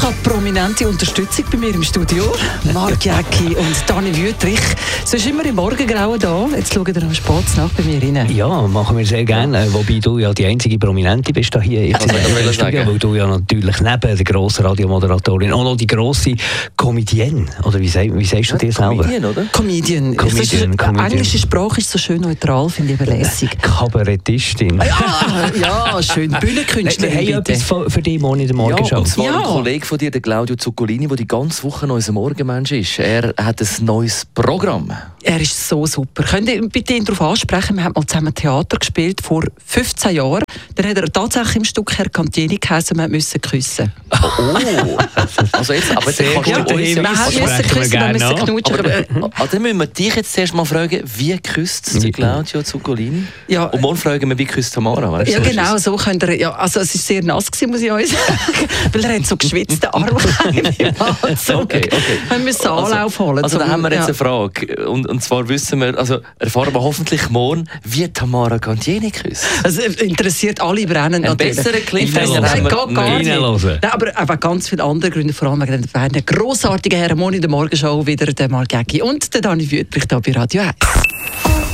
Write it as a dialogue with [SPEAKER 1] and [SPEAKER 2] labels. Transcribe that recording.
[SPEAKER 1] Ich habe prominente Unterstützung bei mir im Studio. Marc Jäcki und Dani Wüthrich. Es ist immer im Morgengrauen da. Jetzt schauen wir am Sport nach bei mir rein.
[SPEAKER 2] Ja, machen wir sehr gerne. Wobei du ja die einzige Prominente bist hier im Studio, weil du ja natürlich neben der grossen Radiomoderatorin auch noch die grosse Comedienne, oder wie sagst du dir selber?
[SPEAKER 1] Comedian, oder? Comedian. Englische Sprache ist so schön neutral, finde ich aber lässig.
[SPEAKER 2] Kabarettistin.
[SPEAKER 1] Ja, schön. Bühnenkünstlerin.
[SPEAKER 2] Wir haben etwas für dich morgen in der Morgenschau.
[SPEAKER 3] Und zwar ein Kollege von dir, der Claudio Zuccolini, der die ganze Woche noch unser Morgenmensch ist. Er hat ein neues Programm.
[SPEAKER 1] Er ist so super. Könnt ihr bitte ihn darauf ansprechen? Wir haben mal zusammen Theater gespielt, vor 15 Jahren. Dann hat er tatsächlich im Stück Herr Cantieni geheißen, wir mussten küssen.
[SPEAKER 3] Oh! Also jetzt, aber
[SPEAKER 2] sehr
[SPEAKER 3] kannst
[SPEAKER 2] gut.
[SPEAKER 3] du uns...
[SPEAKER 1] Wir mussten küssen, wir müssen knutschen.
[SPEAKER 3] Dann müssen wir dich jetzt zuerst mal fragen, wie küsst der Claudio Zuccolini?
[SPEAKER 1] Ja.
[SPEAKER 3] Und morgen fragen wir, wie küsst Tamara? Weißt,
[SPEAKER 1] ja, genau, so könnt ihr... Ja, also es war sehr nass, muss ich euch sagen. Weil er hat so geschwitzte Arme im Anzug.
[SPEAKER 3] Okay.
[SPEAKER 1] Wir müssen Anlauf holen.
[SPEAKER 3] Also da haben wir jetzt eine Frage. Und zwar wissen wir, also erfahren wir hoffentlich morgen, wie Tamara Cantieni küsst.
[SPEAKER 1] Also interessiert alle brennend natürlich.
[SPEAKER 3] Ein besseren Cliffhanger haben wir
[SPEAKER 1] gar nicht.
[SPEAKER 2] Nein,
[SPEAKER 1] aber ganz viele andere Gründe, vor allem wegen der grossartigen Herren morgen in der Morgenshow wieder der Marc Jäcki und der Dani Wüthrich hier bei Radio 1.